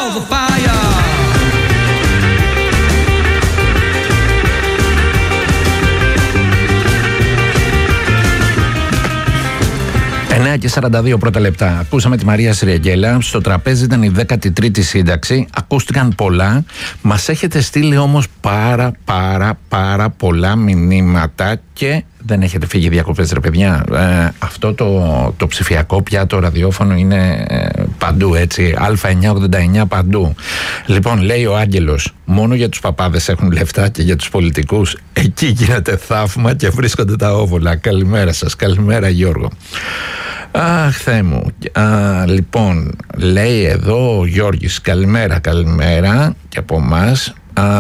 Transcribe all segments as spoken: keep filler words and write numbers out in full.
balls of fire. εννέα και σαράντα δύο πρώτα λεπτά. Ακούσαμε τη Μαρία Σιρεγγέλα. Στο τραπέζι ήταν η δέκατη τρίτη σύνταξη. Ακούστηκαν πολλά. Μας έχετε στείλει όμως πάρα πάρα πάρα πολλά μηνύματα και δεν έχετε φύγει διακοπές, ρε παιδιά. Ε, αυτό το, το ψηφιακό πια το ραδιόφωνο είναι ε, παντού, έτσι. Α εννιακόσια ογδόντα εννιά παντού. Λοιπόν, λέει ο Άγγελος, μόνο για τους παπάδες έχουν λεφτά και για τους πολιτικούς εκεί γίνεται θαύμα και βρίσκονται τα όβολα. Καλημέρα σας, καλημέρα Γιώργο. Αχ, Θεέ μου. Α, λοιπόν, λέει εδώ ο Γιώργης, καλημέρα, καλημέρα και από εμάς.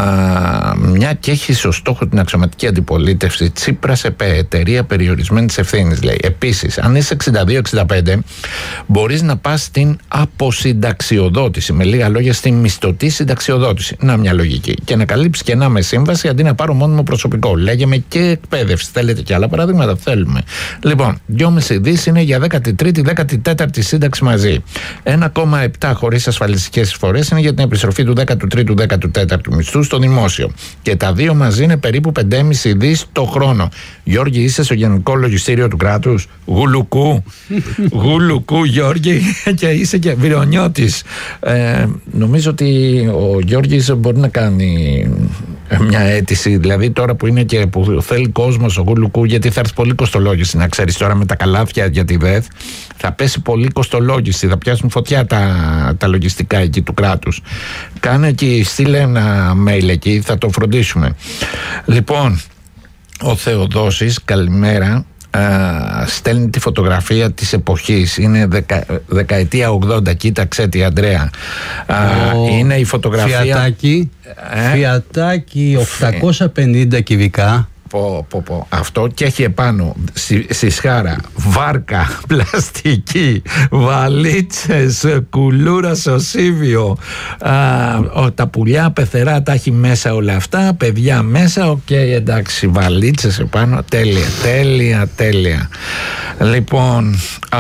Α, μια και έχει ως στόχο την αξιωματική αντιπολίτευση, Τσίπρας ΕΠΕ, εταιρεία περιορισμένης ευθύνης, λέει. Επίσης, αν είσαι εξήντα δύο εξήντα πέντε, μπορείς να πας στην αποσυνταξιοδότηση. Με λίγα λόγια, στην μισθωτή συνταξιοδότηση. Να, μια λογική. Και να καλύψεις κενά με σύμβαση αντί να πάρω μόνιμο προσωπικό. Λέγε και εκπαίδευση. Θέλετε και άλλα παραδείγματα? Θέλουμε. Λοιπόν, δυόμισι δις είναι για δέκατη τρίτη δέκατη τέταρτη σύνταξη μαζί. ένα κόμμα επτά χωρίς ασφαλιστικές εισφορές είναι για την επιστροφή του δέκατου τρίτου δέκατου τέταρτου μισθού στο δημόσιο. Και τα δύο μαζί είναι περίπου πέντε κόμμα πέντε δις το χρόνο. Γιώργη, είσαι στο Γενικό Λογιστήριο του Κράτους. Γουλουκού. Γουλουκού, Γιώργη. Και είσαι και Βυρονιώτης. Ε, νομίζω ότι ο Γιώργης μπορεί να κάνει μια αίτηση. Δηλαδή τώρα που είναι και που θέλει κόσμος ο Γουλουκού, γιατί θα έρθει πολύ κοστολόγηση. Να ξέρεις τώρα με τα καλάθια για τη ΔΕΘ, θα πέσει πολύ κοστολόγηση. Θα πιάσουν φωτιά τα, τα λογιστικά εκεί του κράτους. Κάνε εκεί, στείλε ένα mail εκεί, θα το φροντίσουμε. Λοιπόν, ο Θεοδόσης, καλημέρα. Α, στέλνει τη φωτογραφία της εποχής. Είναι δεκα, δεκαετία ογδόντα. Κοίταξε τη, Αντρέα. Α, ο... Είναι η φωτογραφία Φιατάκι, ε? Φιατάκι οκτακόσια πενήντα κυβικά. Πω, πω, πω. Αυτό και έχει επάνω σισχάρα, βάρκα, πλαστική, βαλίτσες, κουλούρα σωσίβιο, α, ο, τα πουλιά πεθερά τα έχει μέσα όλα αυτά, παιδιά μέσα, οκ, okay, εντάξει, βαλίτσες επάνω, τέλεια, τέλεια, τέλεια. Λοιπόν, α,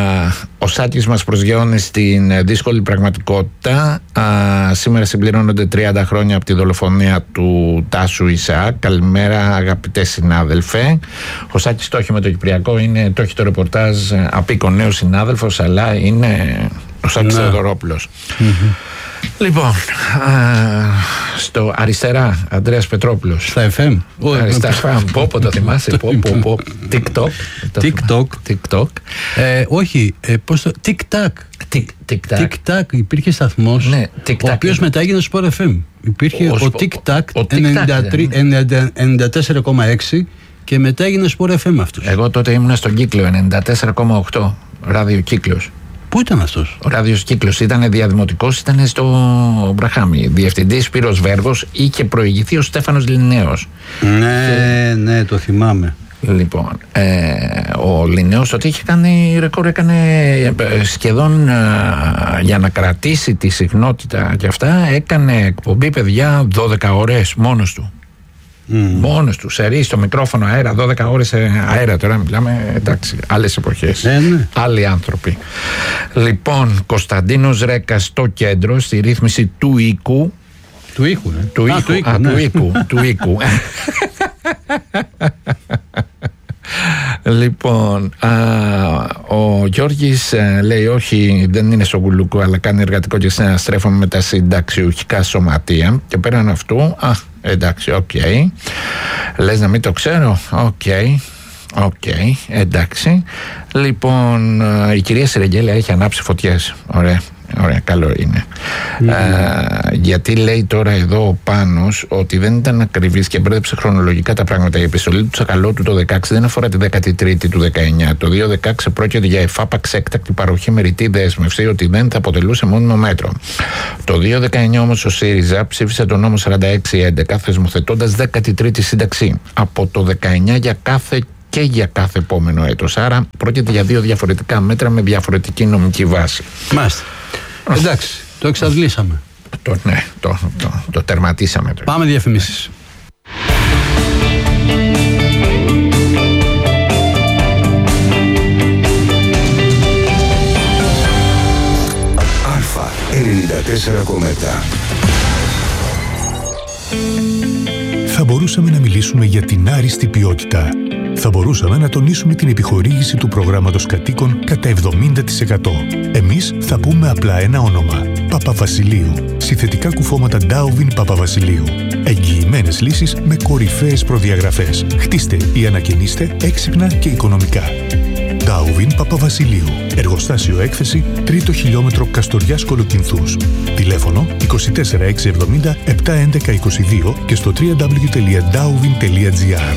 ο Σάκης μας προσγειώνει στην δύσκολη πραγματικότητα. Α, σήμερα συμπληρώνονται τριάντα χρόνια από τη δολοφονία του Τάσου Ισαάκ. Καλημέρα αγαπητέ συνάδελφε. Ο Σάκης το έχει με το Κυπριακό, είναι, το έχει το ρεπορτάζ απίκο νέος συνάδελφος, αλλά είναι ο Σάκης Θεοδωρόπουλος. Mm-hmm. Λοιπόν, α, στο αριστερά, Ανδρέας Πετρόπουλος. Στα εφ εμ. Στα εφ εμ. Πω, πω, το θυμάσαι. Πω, πω, πω. TikTok. TikTok. TikTok. Ε, όχι, ε, πώς το... TikTok. TikTok. Υπήρχε σταθμός, ναι, ο οποίος μετά έγινε Sport εφ εμ. Υπήρχε ο, ο TikTok ενενήντα τέσσερα κόμμα έξι και μετά έγινε Sport εφ εμ αυτός. Εγώ τότε ήμουν στον κύκλο ενενήντα τέσσερα κόμμα οκτώ. Ραδιοκύκλος. Πού ήταν αυτός? Ο Ράδιος Κύκλος, ήταν διαδημοτικός, ήταν στο Μπραχάμι. Διευθυντής Σπύρος Βέργος, είχε προηγηθεί ο Στέφανος Λιννέος. Ναι, και... ναι, το θυμάμαι. Λοιπόν, ε, ο Λιννέος τότε είχε κάνει ρεκόρ, έκανε σχεδόν ε, για να κρατήσει τη συχνότητα και αυτά, έκανε εκπομπή, παιδιά, δώδεκα ώρες μόνος του. Mm. Μόνος του, σερί στο μικρόφωνο αέρα, δώδεκα ώρες αέρα. Τώρα μιλάμε, εντάξει, άλλες εποχές, ε, ναι. άλλοι άνθρωποι. Λοιπόν, Κωνσταντίνος Ρέκας στο κέντρο, στη ρύθμιση του οίκου. Του οίκου, ναι. Του οίκου, α, του οίκου, α, ναι. του οίκου, του οίκου. Λοιπόν, α, ο Γιώργης α, λέει όχι, δεν είναι στο Γουλουκού, αλλά κάνει εργατικό και συναστρέφομαι με τα συνταξιουχικά σωματεία. Και πέραν αυτού, α, εντάξει, οκ. Okay. Λες να μην το ξέρω, οκ. Okay. Οκ, okay, εντάξει. Λοιπόν, η κυρία Σιρεγγέλα έχει ανάψει φωτιές. Ωραία, ωραία, καλό είναι. Mm. Α, γιατί λέει τώρα εδώ ο Πάνος ότι δεν ήταν ακριβής και μπέρδεψε χρονολογικά τα πράγματα. Η επιστολή του Τσακαλώτου το δεκαέξι δεν αφορά τη δέκατη τρίτη του δεκαεννιά. Το δύο δεκαέξι πρόκειται για εφάπαξ έκτακτη παροχή με ρητή δέσμευση ότι δεν θα αποτελούσε μόνιμο μέτρο. Το δύο δεκαεννιά όμως ο ΣΥΡΙΖΑ ψήφισε τον νόμο σαράντα έξι έντεκα θεσμοθετώντας δέκατη τρίτη σύνταξη από το δεκαεννιά για κάθε και για κάθε επόμενο έτος. Άρα πρόκειται για δύο διαφορετικά μέτρα με διαφορετική νομική βάση. Μάλιστα. Εντάξει, το εξαντλήσαμε. Το, ναι, το, το, το τερματίσαμε. Το. Πάμε διαφημίσεις. ενενήντα τέσσερα κόμμα επτά. Θα μπορούσαμε να μιλήσουμε για την άριστη ποιότητα. Θα μπορούσαμε να τονίσουμε την επιχορήγηση του προγράμματος κατοίκων κατά εβδομήντα τοις εκατό. Εμείς θα πούμε απλά ένα όνομα. Παπαβασιλείου. Συνθετικά κουφώματα Ντάουβιν Παπαβασιλείου. Εγγυημένες λύσεις με κορυφαίες προδιαγραφές. Χτίστε ή ανακαινίστε έξυπνα και οικονομικά. Ντάουβιν Παπαβασιλείου. Εργοστάσιο έκθεση, τρίτο χιλιόμετρο Καστοριάς Κολοκυνθούς. Τηλέφωνο είκοσι τέσσερα εξακόσια εβδομήντα επτακόσια έντεκα είκοσι δύο και στο double-u double-u double-u τελεία ντάουβιν τελεία τζι άρ.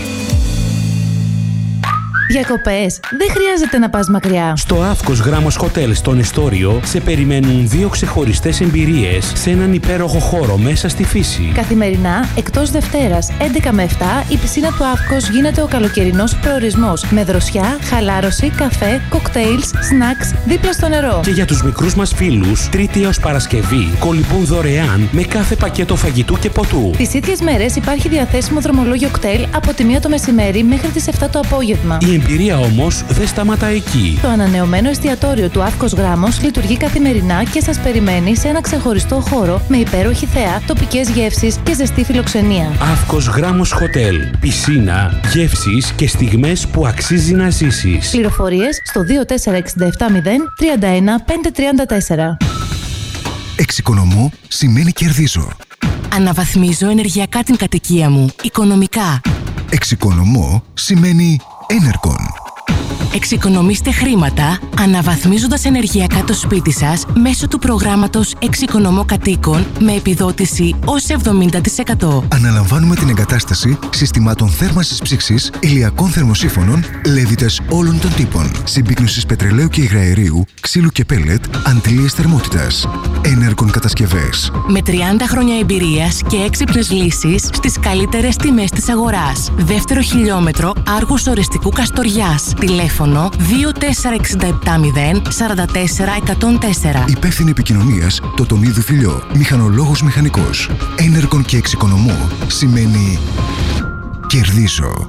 Διακοπές, δεν χρειάζεται να πας μακριά. Στο Αύκος Γράμμος Hotel στον Εστόριο σε περιμένουν δύο ξεχωριστές εμπειρίες σε έναν υπέροχο χώρο μέσα στη φύση. Καθημερινά, εκτός Δευτέρας, έντεκα με επτά, η πισίνα του Αύκος γίνεται ο καλοκαιρινός προορισμός. Με δροσιά, χαλάρωση, καφέ, κοκτέιλς, σνακς δίπλα στο νερό. Και για τους μικρούς μας φίλους, Τρίτη έως Παρασκευή, κολυμπούν δωρεάν με κάθε πακέτο φαγητού και ποτού. Τις ίδιες μέρες υπάρχει διαθέσιμο δρομολόγιο κτέλ από τη μία το μεσημέρι μέχρι τις επτά το απόγευμα. Η εμπειρία όμως δεν σταματά εκεί. Το ανανεωμένο εστιατόριο του Αύκος Γράμμος λειτουργεί καθημερινά και σας περιμένει σε ένα ξεχωριστό χώρο με υπέροχη θέα, τοπικές γεύσεις και ζεστή φιλοξενία. Αύκος Γράμμος Hotel. Πισίνα, γεύσεις και στιγμές που αξίζει να ζήσεις. Πληροφορίες στο δύο τέσσερα έξι επτά μηδέν τρία ένα πέντε τρία τέσσερα. Εξοικονομώ σημαίνει κερδίζω. Αναβαθμίζω ενεργειακά την κατοικία μου, οικονομικά. Εξοικονομώ σημαίνει Enercon. Εξοικονομήστε χρήματα αναβαθμίζοντας ενεργειακά το σπίτι σας μέσω του προγράμματος Εξοικονομώ Κατοίκων με επιδότηση ως εβδομήντα τοις εκατό. Αναλαμβάνουμε την εγκατάσταση συστημάτων θέρμανσης ψήξης, ηλιακών θερμοσύφωνων, λέβητες όλων των τύπων, συμπίκνωσης πετρελαίου και υγραερίου, ξύλου και πέλετ, αντλίες θερμότητας. Enercon κατασκευές. Με τριάντα χρόνια εμπειρίας και έξυπνες λύσεις στις καλύτερες τιμές της αγοράς. Δεύτερο χιλιόμετρο Άργους Ορεστικού Καστοριάς. Τηλέφωνο δύο τέσσερα έξι επτά μηδέν τέσσερα τέσσερα εκατόν τέσσερα. Υπεύθυνη επικοινωνίας Τοτονίδου Φιλιό. Μηχανολόγος μηχανικός. Enercon και εξοικονομώ σημαίνει κερδίζω.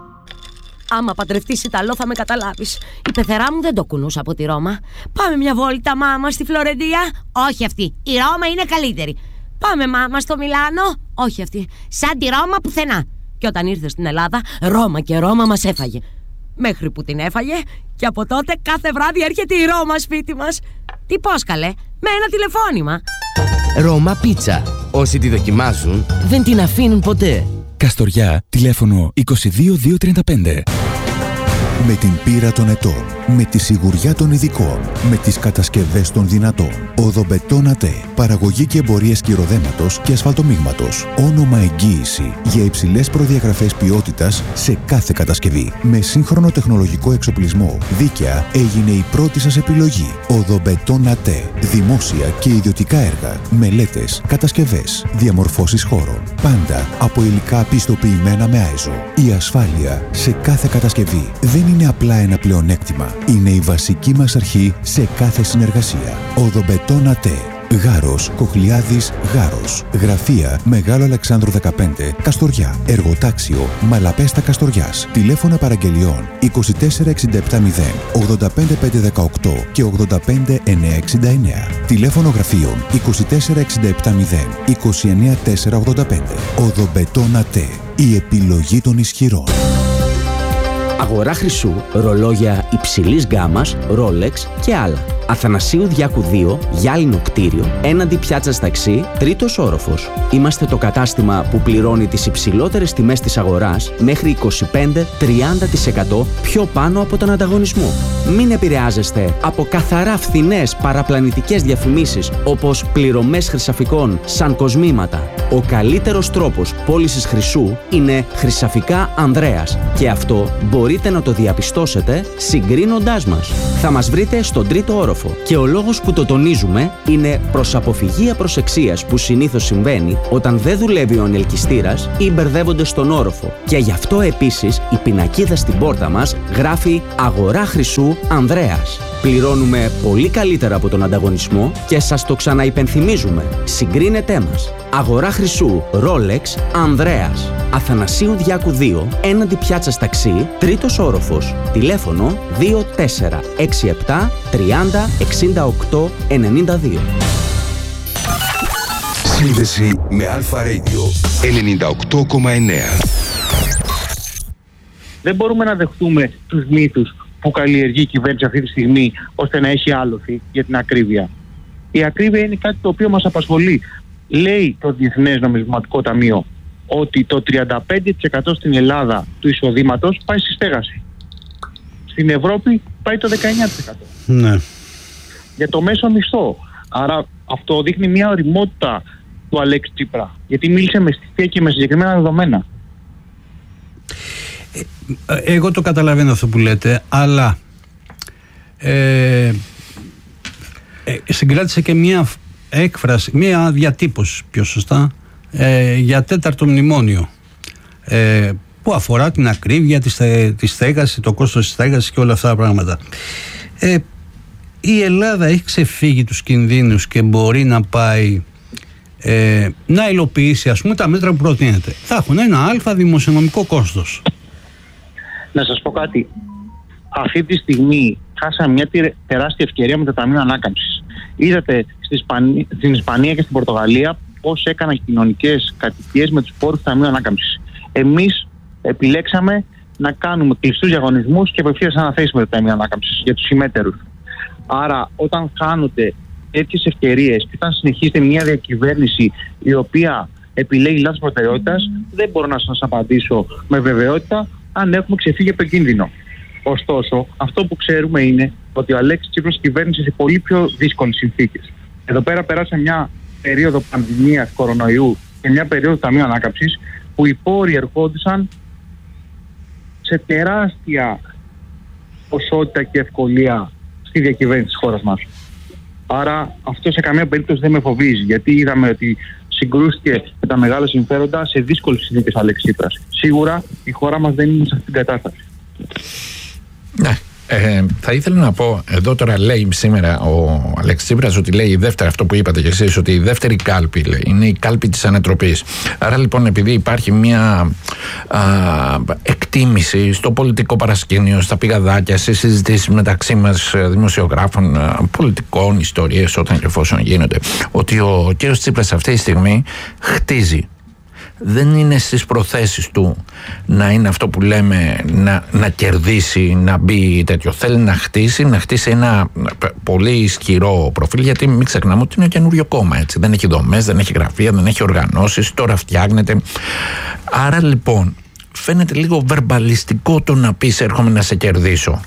Άμα παντρευτείς Ιταλό θα με καταλάβεις. Η πεθερά μου δεν το κουνούσε από τη Ρώμα. Πάμε μια βόλτα μάμα στη Φλωρεντία. Όχι αυτή, η Ρώμα είναι καλύτερη. Πάμε μάμα στο Μιλάνο. Όχι αυτή, σαν τη Ρώμα πουθενά. Και όταν ήρθε στην Ελλάδα, Ρώμα και Ρώμα μας έφαγε. Μέχρι που την έφαγε και από τότε κάθε βράδυ έρχεται η Ρώμα σπίτι μας. Τι πώς καλέ, με ένα τηλεφώνημα. Ρώμα Πίτσα. Όσοι τη δοκιμάζουν δεν την αφήνουν ποτέ. Καστοριά, τηλέφωνο είκοσι δύο δύο τριάντα πέντε. Με την πείρα των ετών, με τη σιγουριά των ειδικών, με τις κατασκευές των δυνατών. Οδομπετόν ΑΤΕ. Παραγωγή και εμπορία σκυροδέματος και ασφαλτομίγματος. Όνομα εγγύηση για υψηλές προδιαγραφές ποιότητας σε κάθε κατασκευή. Με σύγχρονο τεχνολογικό εξοπλισμό. Δίκαια έγινε η πρώτη σας επιλογή. Οδομπετόν ΑΤΕ. Δημόσια και ιδιωτικά έργα. Μελέτες, κατασκευές, διαμορφώσεις χώρων. Πάντα από υλικά πιστοποιημένα με άιζο. Η ασφάλεια σε κάθε κατασκευή δεν είναι απλά ένα πλεονέκτημα. Είναι η βασική μας αρχή σε κάθε συνεργασία. Οδομπετόν ΑΤΕ. Γάρος, Κοχλιάδης, Γάρος. Γραφεία Μεγάλο Αλεξάνδρου δεκαπέντε, Καστοριά. Εργοτάξιο Μαλαπέστα Καστοριάς. Τηλέφωνα παραγγελιών είκοσι τέσσερα εξήντα επτά μηδέν ογδόντα πέντε πεντακόσια δεκαοκτώ και ογδόντα πέντε εννιακόσια εξήντα εννέα. Τηλέφωνο γραφείων είκοσι τέσσερα εξήντα επτά μηδέν είκοσι εννέα τετρακόσια ογδόντα πέντε. Οδομπετόν ΑΤΕ. Η επιλογή των ισχυρών. Αγορά χρυσού, ρολόγια υψηλής γκάμας, Rolex και άλλα. Αθανασίου Διάκου δύο, γυάλινο κτίριο, έναντι πιάτσας ταξί, τρίτος όροφος. Είμαστε το κατάστημα που πληρώνει τις υψηλότερες τιμές της αγοράς μέχρι είκοσι πέντε με τριάντα τοις εκατό πιο πάνω από τον ανταγωνισμό. Μην επηρεάζεστε από καθαρά φθηνές παραπλανητικές διαφημίσεις όπως πληρωμές χρυσαφικών σαν κοσμήματα. Ο καλύτερος τρόπος πώλησης χρυσού είναι Χρυσαφικά Ανδρέας και αυτό μπορείτε να το διαπιστώσετε συγκρίνοντάς μας. Θα μας βρείτε στον τρίτο όροφο. Και ο λόγος που το τονίζουμε είναι προς αποφυγή απροσεξίας που συνήθως συμβαίνει όταν δεν δουλεύει ο ανελκυστήρας ή μπερδεύονται στον όροφο. Και γι' αυτό επίσης η πινακίδα στην πόρτα μας γράφει «Αγορά χρυσού Ανδρέας». Πληρώνουμε πολύ καλύτερα από τον ανταγωνισμό και σας το ξαναυπενθυμίζουμε. Συγκρίνετέ μας. Αγορά χρυσού Rolex Ανδρέας. Αθανασίου Διάκου δύο, έναντι πιάτσας ταξί, τρίτος όροφος. Τηλέφωνο δύο τέσσερα έξι επτά τριάντα εξήντα οκτώ ενενήντα δύο. Σύνδεση με Αλφα Radio ενενήντα οκτώ κόμμα εννέα. Δεν μπορούμε να δεχτούμε τους μύθους που καλλιεργεί η κυβέρνηση αυτή τη στιγμή ώστε να έχει άλοθη για την ακρίβεια. Η ακρίβεια είναι κάτι το οποίο μας απασχολεί. Λέει το Διεθνές Νομισματικό Ταμείο ότι το τριάντα πέντε τοις εκατό στην Ελλάδα του εισοδήματος πάει στη στέγαση. Στην Ευρώπη πάει το δεκαεννιά τοις εκατό. Ναι. Για το μέσο μισθό. Άρα αυτό δείχνει μια ωριμότητα του Αλέξη Τσίπρα. Γιατί μίλησε με στοιχεία και με συγκεκριμένα δεδομένα. Εγώ το καταλαβαίνω αυτό που λέτε, αλλά ε, ε, συγκράτησε και μια έκφραση, μια διατύπωση πιο σωστά, ε, για τέταρτο μνημόνιο, ε, που αφορά την ακρίβεια, τη, στε, τη στέγαση, το κόστος της στέγασης και όλα αυτά τα πράγματα. Ε, η Ελλάδα έχει ξεφύγει τους κινδύνους και μπορεί να πάει ε, να υλοποιήσει, ας πούμε, τα μέτρα που προτείνεται. Θα έχουν ένα αλφα δημοσιονομικό κόστος. Να σας πω κάτι. Αυτή τη στιγμή χάσαμε μια τεράστια ευκαιρία με το Ταμείο Ανάκαμψης. Είδατε στην Ισπανία και στην Πορτογαλία πώς έκαναν κοινωνικές κατοικίες με τους πόρους του Ταμείου Ανάκαμψης. Εμείς επιλέξαμε να κάνουμε κλειστούς διαγωνισμούς και απευθείας αναθέσεις με το Ταμείο Ανάκαμψης για τους συμμέτερους. Άρα, όταν κάνετε τέτοιες ευκαιρίες και όταν συνεχίζετε μια διακυβέρνηση η οποία επιλέγει λάθος προτεραιότητας, δεν μπορώ να σας απαντήσω με βεβαιότητα αν έχουμε ξεφύγει από το κίνδυνο. Ωστόσο, αυτό που ξέρουμε είναι ότι ο Αλέξης Τσίπρας κυβέρνησε σε πολύ πιο δύσκολες συνθήκες. Εδώ πέρα περάσαμε μια περίοδο πανδημίας κορονοϊού και μια περίοδο Ταμείου Ανάκαμψης που οι πόροι ερχόντουσαν σε τεράστια ποσότητα και ευκολία στη διακυβέρνηση της χώρας μας. Άρα αυτό σε καμία περίπτωση δεν με φοβίζει, γιατί είδαμε ότι συγκρούστηκε με τα μεγάλα συμφέροντα σε δύσκολες συνθήκες ο Αλέξης Τσίπρας. Σίγουρα η χώρα μας δεν είναι σε αυτήν την κατάσταση. Ναι. Ε, θα ήθελα να πω, εδώ τώρα λέει σήμερα ο Αλέξης Τσίπρας ότι λέει η δεύτερη, αυτό που είπατε κι εσείς, ότι η δεύτερη κάλπη λέει, είναι η κάλπη της ανατροπής. Άρα λοιπόν, επειδή υπάρχει μια α, εκτίμηση στο πολιτικό παρασκήνιο, στα πηγαδάκια, στις συζητήσεις μεταξύ μας δημοσιογράφων, πολιτικών, ιστορίες, όταν και εφόσον γίνονται, ότι ο κύριος Τσίπρας αυτή τη στιγμή χτίζει. Δεν είναι στις προθέσεις του να είναι αυτό που λέμε να, να κερδίσει, να μπει τέτοιο. Θέλει να χτίσει, να χτίσει ένα πολύ ισχυρό προφίλ, γιατί μην ξεχνάμε ότι είναι καινούριο κόμμα, έτσι. Δεν έχει δομές, δεν έχει γραφεία, δεν έχει οργανώσεις, τώρα φτιάχνεται. Άρα λοιπόν φαίνεται λίγο βερμπαλιστικό το να πεις έρχομαι να σε κερδίσω.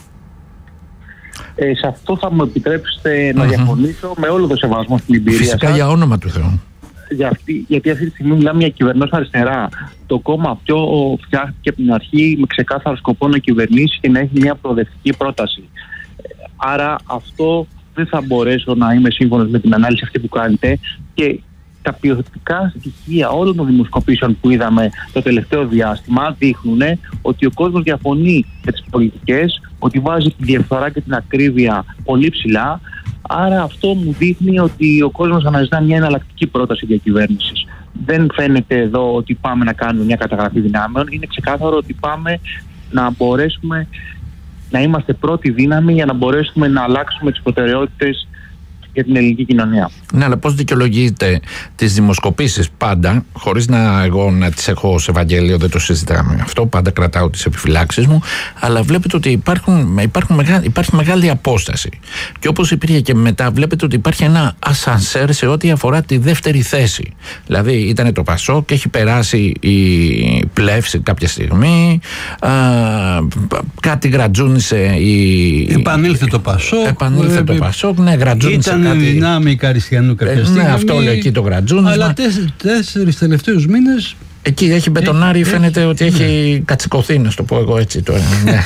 Ε, σε αυτό θα μου επιτρέψετε να mm-hmm. διαφωνήσω με όλο το σεβασμό στην εμπειρία σας. Φυσικά, για όνομα του Θεού. Για αυτή, γιατί αυτή τη στιγμή μιλάμε για κυβερνός αριστερά. Το κόμμα αυτό φτιάχτηκε από την αρχή με ξεκάθαρο σκοπό να κυβερνήσει και να έχει μια προοδευτική πρόταση. Άρα αυτό δεν θα μπορέσω να είμαι σύμφωνος με την ανάλυση αυτή που κάνετε, και τα ποιοτικά στοιχεία όλων των δημοσκοπήσεων που είδαμε το τελευταίο διάστημα δείχνουν ότι ο κόσμος διαφωνεί με τις πολιτικές, ότι βάζει τη διαφθορά και την ακρίβεια πολύ ψηλά. Άρα αυτό μου δείχνει ότι ο κόσμος αναζητά μια εναλλακτική πρόταση διακυβέρνησης. Δεν φαίνεται εδώ ότι πάμε να κάνουμε μια καταγραφή δυνάμεων. Είναι ξεκάθαρο ότι πάμε να μπορέσουμε να είμαστε πρώτη δύναμη για να μπορέσουμε να αλλάξουμε τις προτεραιότητες για την ελληνική κοινωνία. Ναι, αλλά πώς δικαιολογείτε τις δημοσκοπήσεις πάντα, χωρίς να εγώ να τις έχω ως Ευαγγέλιο, δεν το συζητάμε αυτό, πάντα κρατάω τις επιφυλάξεις μου, αλλά βλέπετε ότι υπάρχουν, υπάρχουν μεγάλη, υπάρχει μεγάλη απόσταση. Και όπως υπήρχε και μετά, βλέπετε ότι υπάρχει ένα ασανσέρ σε ό,τι αφορά τη δεύτερη θέση. Δηλαδή ήταν το Πασόκ και έχει περάσει η Πλεύση κάποια στιγμή, α, κάτι γρατζούνισε η... Επανήλθε το Πασόκ. Επανήλθε ε, το Πασόκ, ναι, γρατζούνισε. Ήταν κάτι... δυνάμει Καριστιανού κάποια στιγμή. Ναι, αυτό λέει εκεί το γρατζούνισμα. Αλλά τέσσερις, τέσσερις τελευταίους μήνες. Εκεί έχει μπετονάρει, έχει, φαίνεται έχει, ότι έχει ναι. κατσικωθεί, να το πω εγώ έτσι τώρα. Ναι.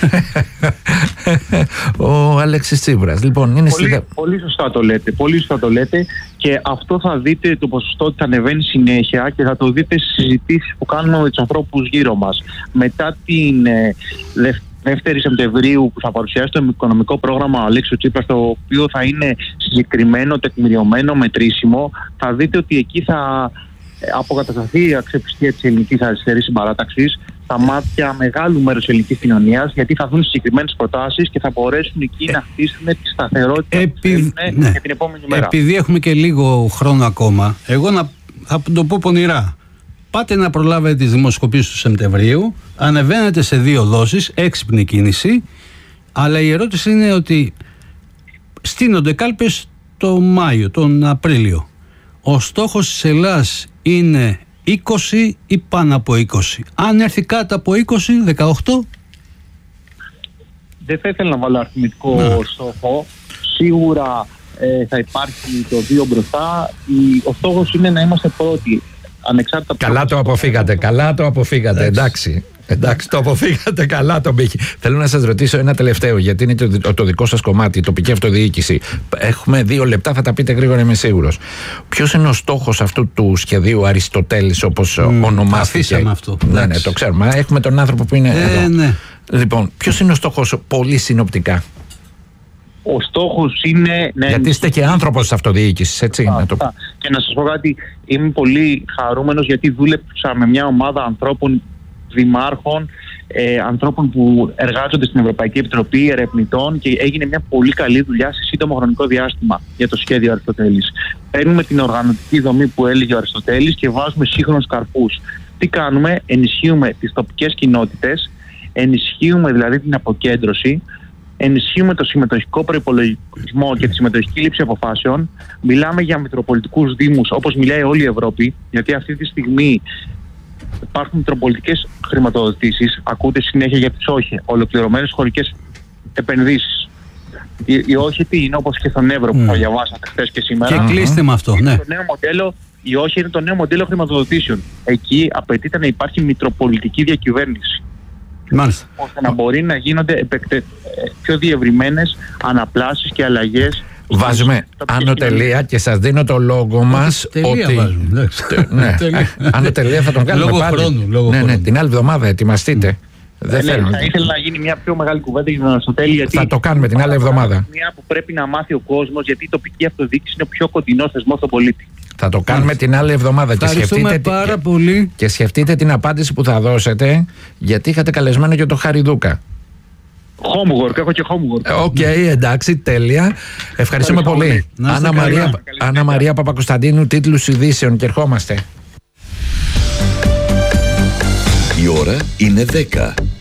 Ο Αλέξης Τσίπρας. Λοιπόν, είναι πολύ, στη... πολύ σωστά το λέτε. Πολύ σωστά το λέτε. Και αυτό θα δείτε το ποσοστό ότι θα ανεβαίνει συνέχεια και θα το δείτε στις συζητήσεις που κάνουμε με τους ανθρώπους γύρω μας. Μετά την ε, δεύτερη Σεπτεμβρίου που θα παρουσιάσει το οικονομικό πρόγραμμα ο Αλέξης Τσίπρας, το οποίο θα είναι συγκεκριμένο, τεκμηριωμένο, μετρήσιμο, θα δείτε ότι εκεί θα αποκατασταθεί η αξιοπιστία της ελληνικής αριστερής συμπαράταξης στα μάτια μεγάλου μέρους της ελληνικής κοινωνίας, γιατί θα δουν συγκεκριμένες προτάσεις και θα μπορέσουν εκεί να χτίσουν τη σταθερότητα Επί... που θέλουν ναι. για την επόμενη μέρα. Επειδή έχουμε και λίγο χρόνο ακόμα, εγώ να θα το πω πονηρά. Πάτε να προλάβετε τις δημοσκοπήσεις του Σεπτεμβρίου, ανεβαίνετε σε δύο δόσεις, έξυπνη κίνηση, αλλά η ερώτηση είναι ότι στείνονται κάλπες το Μάιο, τον Απρίλιο. Ο στόχος της Ελλάδας είναι είκοσι ή πάνω από είκοσι. Αν έρθει κάτω από είκοσι, δεκαοκτώ. Δεν θα ήθελα να βάλω αριθμητικό ναι. στόχο. Σίγουρα ε, θα υπάρχει το δύο μπροστά. Η, ο στόχος είναι να είμαστε πρώτοι. Ανεξάρτητα. Καλά το αποφύγατε, καλά το αποφύγατε, εντάξει. Εντάξει, το αποφύγατε καλά τον Μπίχη. Θέλω να σας ρωτήσω ένα τελευταίο, γιατί είναι το, το δικό σας κομμάτι, η τοπική αυτοδιοίκηση. Έχουμε δύο λεπτά, θα τα πείτε γρήγορα, είμαι σίγουρος. Ποιος είναι ο στόχος αυτού του σχεδίου Αριστοτέλης, όπως mm, ονομάστηκε? Αφήσαμε αυτό. Ναι, ναι, το ξέρουμε. Έχουμε τον άνθρωπο που είναι ε, εδώ. Ναι. Λοιπόν, ποιος είναι ο στόχος πολύ συνοπτικά? Ο στόχος είναι... Ναι, γιατί είστε και άνθρωπος της αυτοδιοίκησης, έτσι. Α, να το... Και να σας πω κάτι, είμαι πολύ χαρούμενος γιατί δούλεψα με μια ομάδα ανθρώπων, δημάρχων, ε, ανθρώπων που εργάζονται στην Ευρωπαϊκή Επιτροπή, ερευνητών, και έγινε μια πολύ καλή δουλειά σε σύντομο χρονικό διάστημα για το σχέδιο Αριστοτέλης. Παίρνουμε την οργανωτική δομή που έλεγε ο Αριστοτέλης και βάζουμε σύγχρονους καρπούς. Τι κάνουμε? Ενισχύουμε τις τοπικές κοινότητες, ενισχύουμε δηλαδή την αποκέντρωση, ενισχύουμε το συμμετοχικό προϋπολογισμό και τη συμμετοχική λήψη αποφάσεων. Μιλάμε για μητροπολιτικούς δήμους, όπως μιλάει όλη η Ευρώπη, γιατί αυτή τη στιγμή υπάρχουν μητροπολιτικές χρηματοδοτήσεις. Ακούτε συνέχεια για τις ΟΧΕ, ολοκληρωμένες χωρικές επενδύσεις. Οι, οι ΟΧΕ τι είναι, όπως και στον Εύρο που mm. θα διαβάσατε χθες και σήμερα. Και κλείστε με αυτό. Ναι. Το νέο μοντέλο, η ΟΧΕ είναι το νέο μοντέλο χρηματοδοτήσεων. Εκεί απαιτείται να υπάρχει μητροπολιτική διακυβέρνηση. Μάλιστα. Ώστε να μπορεί να γίνονται επεκτε... πιο διευρυμένες αναπλάσεις και αλλαγές. Βάζουμε άνω τελεία και σας δίνω το λόγο μας. Τελεία ότι... βάζουμε. ναι, άνω τελεία θα τον βγάλουμε λόγω πάλι. Χρόνου, λόγω ναι, ναι, χρόνου. την άλλη εβδομάδα ετοιμαστείτε. Δεν ναι, θέλω. Θα ήθελα να γίνει μια πιο μεγάλη κουβέντα για τον Αριστοτέλη. Γιατί θα το κάνουμε την άλλη εβδομάδα. Μια που πρέπει να μάθει ο κόσμος, γιατί η τοπική αυτοδιοίκηση είναι ο πιο κοντινό θεσμό στον πολίτη. Θα το κάνουμε Άς. την άλλη εβδομάδα. Και σκεφτείτε, πάρα και, πολύ. και σκεφτείτε την απάντηση που θα δώσετε, γιατί είχατε καλεσμένο και τον Χαριδούκα. Homework, έχω και homework. Οκ, okay, εντάξει, τέλεια. Ευχαριστούμε πολύ. Άννα Μαρία, Άννα Μαρία Παπακοσταντίνου, τίτλους ειδήσεων, και ερχόμαστε. Η ώρα είναι δέκα.